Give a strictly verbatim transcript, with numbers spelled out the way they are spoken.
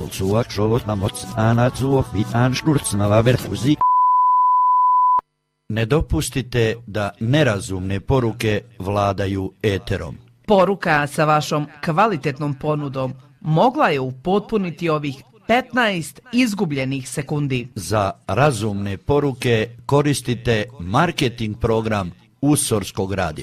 Volkswagen životna moc, anacuo i anšturcnava verhuzi. Ne dopustite da nerazumne poruke vladaju eterom. Poruka sa vašom kvalitetnom ponudom mogla je upotpuniti ovih petnaest izgubljenih sekundi. Za razumne poruke koristite marketing program Usorskog radija.